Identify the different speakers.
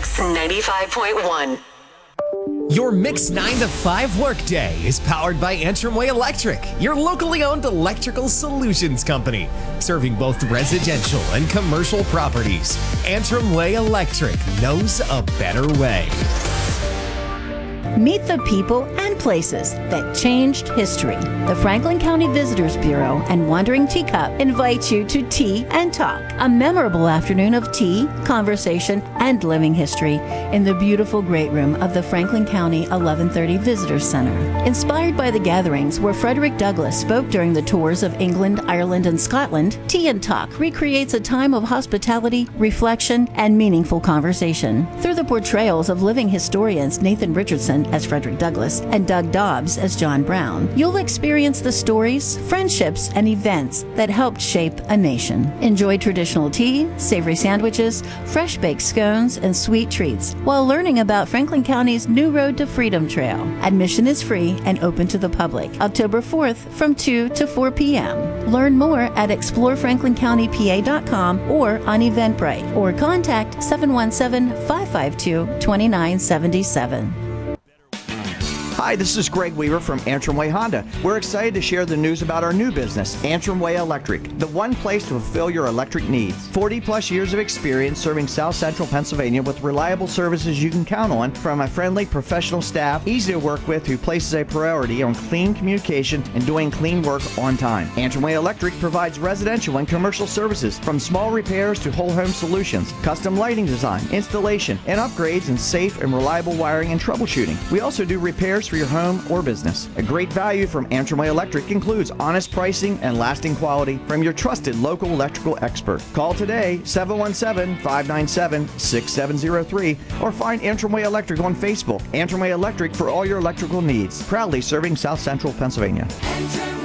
Speaker 1: Mix 95.1.
Speaker 2: Your Mix 9 to 5 workday is powered by Antrim Way Electric, your locally owned electrical solutions company, serving both residential and commercial properties. Antrim Way Electric knows a better way.
Speaker 3: Meet the people and places that changed history. The Franklin County Visitors Bureau and Wandering Teacup invite you to Tea and Talk, a memorable afternoon of tea, conversation, and living history in the beautiful great room of the Franklin County 1130 Visitors Center. Inspired by the gatherings where Frederick Douglass spoke during the tours of England, Ireland, and Scotland, Tea and Talk recreates a time of hospitality, reflection, and meaningful conversation. Through the portrayals of living historians Nathan Richardson as Frederick Douglass and Doug Dobbs as John Brown, you'll experience the stories, friendships, and events that helped shape a nation. Enjoy traditional tea, savory sandwiches, fresh baked scones, and sweet treats while learning about Franklin County's New Road to Freedom Trail. Admission is free and open to the public. October 4th from 2 to 4 p.m. Learn more at explorefranklincountypa.com or on Eventbrite, or contact 717-552-2977.
Speaker 4: Hi, this is Greg Weaver from Antrim Way Honda. We're excited to share the news about our new business, Antrim Way Electric, the one place to fulfill your electric needs. 40 plus years of experience serving South Central Pennsylvania with reliable services you can count on from a friendly professional staff, easy to work with, who places a priority on clean communication and doing clean work on time. Antrim Way Electric provides residential and commercial services from small repairs to whole home solutions, custom lighting design, installation, and upgrades in safe and reliable wiring and troubleshooting. We also do repairs for your home or business. A great value from Antrim Way Electric includes honest pricing and lasting quality from your trusted local electrical expert. Call today, 717-597-6703, or find Antrim Way Electric on Facebook. Antrim Way Electric for all your electrical needs. Proudly serving South Central Pennsylvania.